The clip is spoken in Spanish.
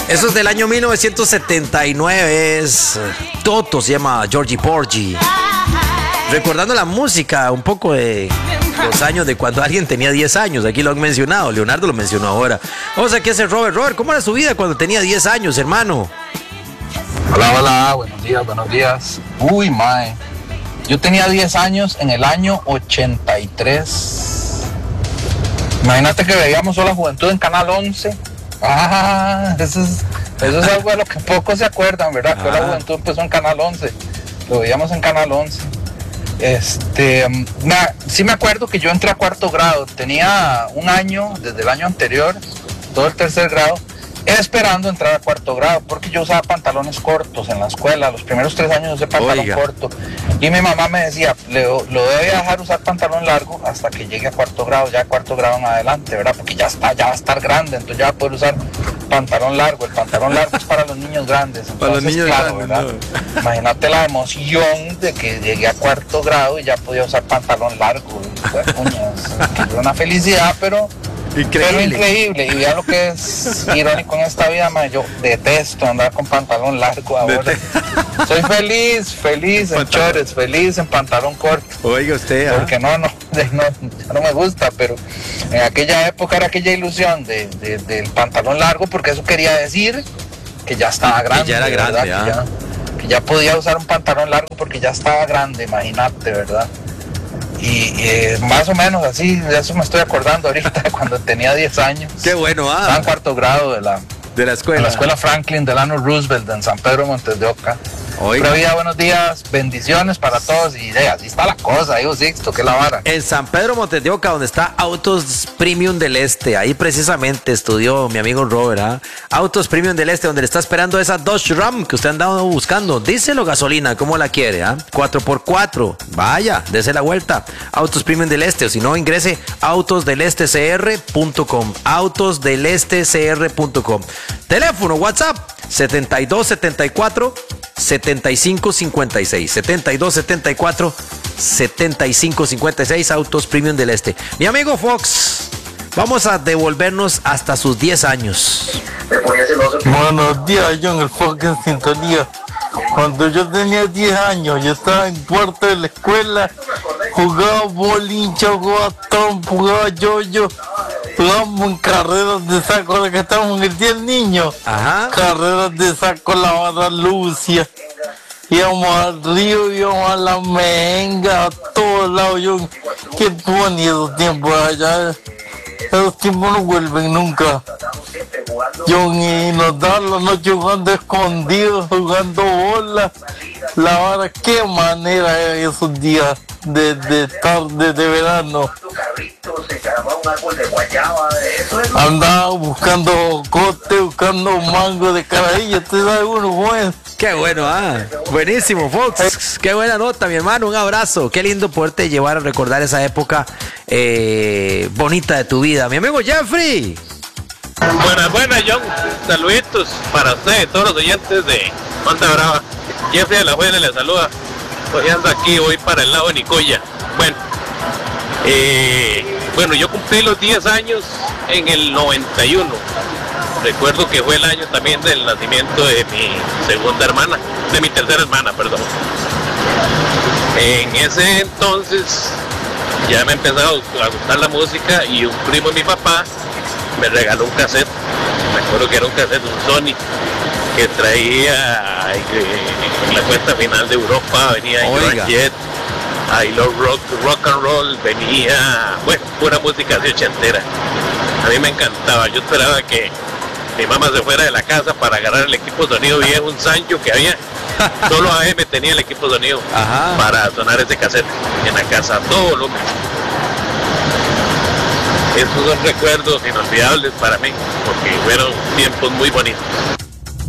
Eso es del año 1979. Es Toto, se llama Georgie Porgy. Recordando la música, un poco de los años de cuando alguien tenía 10 años. Aquí lo han mencionado, Leonardo lo mencionó ahora. Vamos aquí a hacer Robert. Robert, ¿cómo era su vida cuando tenía 10 años, hermano? Hola, hola, buenos días, buenos días. Uy, mae. Yo tenía 10 años en el año 83. Imagínate que veíamos Hola Juventud en Canal 11. Eso es algo de lo que pocos se acuerdan, ¿verdad? Que Hola Juventud empezó en Canal 11. Lo veíamos en Canal 11. Sí me acuerdo que yo entré a cuarto grado. Tenía un año, desde el año anterior, todo el tercer grado, esperando entrar a cuarto grado, porque yo usaba pantalones cortos en la escuela. Los primeros 3 años usé pantalón corto. Y mi mamá me decía, lo debe dejar usar pantalón largo hasta que llegue a cuarto grado, ya cuarto grado en adelante, ¿verdad? Porque ya va a estar grande, entonces ya va a poder usar pantalón largo. El pantalón largo es para los niños grandes. Entonces, para los niños grandes, ¿verdad? No. Imagínate la emoción de que llegué a cuarto grado y ya podía usar pantalón largo. Fue una felicidad, pero increíble. Y vean lo que es irónico en esta vida, man. Yo detesto andar con pantalón largo ahora. Soy feliz en chores, feliz en pantalón corto. Oiga usted, porque no me gusta, pero en aquella época era aquella ilusión del pantalón largo, porque eso quería decir que ya estaba grande. Que ya era grande, que ya podía usar un pantalón largo porque ya estaba grande, imagínate, ¿verdad? Y más o menos así, de eso me estoy acordando ahorita, cuando tenía 10 años. Qué bueno, Estaba en cuarto grado de la escuela. De la escuela Franklin Delano Roosevelt en San Pedro Montes de Oca. Pura vida, buenos días, bendiciones para todos. Y así está la cosa, digo, Sixto, que la vara. En San Pedro Montes de Oca, donde está Autos Premium del Este, ahí precisamente estudió mi amigo Robert. Autos Premium del Este, donde le está esperando esa Dodge Ram que usted andaba buscando. Díselo, gasolina, ¿cómo la quiere? 4x4, vaya, dese la vuelta. Autos Premium del Este, o si no, ingrese autosdelestecr.com, autosdelestecr.com. Teléfono, WhatsApp, 7274 7556, 7274 7556, Autos Premium del Este. Mi amigo Fox, vamos a devolvernos hasta sus 10 años. Buenos días, John, el Fox en sintonía. Cuando yo tenía 10 años, yo estaba en cuarto de la escuela, jugaba bolincha, jugaba trompo, jugaba yo-yo, jugábamos en carreras de saco, ahora que estamos en el día del niño. Carreras de saco, la barra Lucia. Íbamos al río, íbamos a la Menga, a todos lados. Yo, qué bonito tiempo allá. Esos tiempos no vuelven nunca. Y nos dan la noche jugando escondidos, jugando bola. La vara, qué manera era esos días de tarde, de verano. Andaba buscando cote, buscando mango de carajillo. Usted sabe uno, bueno. Qué bueno, buenísimo, Fox. Qué buena nota, mi hermano. Un abrazo. Qué lindo poderte llevar a recordar esa época bonita de tu vida. Mi amigo Jeffrey. Buenas, John. Saluditos para ustedes, todos los oyentes de Onda Brava. Jeffrey de la Buena le saluda. Hoy ando aquí, voy para el lado de Nicoya. Bueno, yo cumplí los 10 años en el 91. Recuerdo que fue el año también del nacimiento de mi tercera hermana, perdón. En ese entonces ya me empezaba a gustar la música y un primo de mi papá me regaló un cassette. Me acuerdo que era un cassette, un Sony, que traía en la cuesta final de Europa, venía Joan Jett, I Love Rock and Roll, venía, pura música así ochentera. A mí me encantaba, yo esperaba que mi mamá se fuera de la casa para agarrar el equipo de sonido viejo, un Sancho que había. Solo AM tenía el equipo de sonido para sonar ese cassette en la casa a todo volumen. Esos son recuerdos inolvidables para mí, porque fueron tiempos muy bonitos.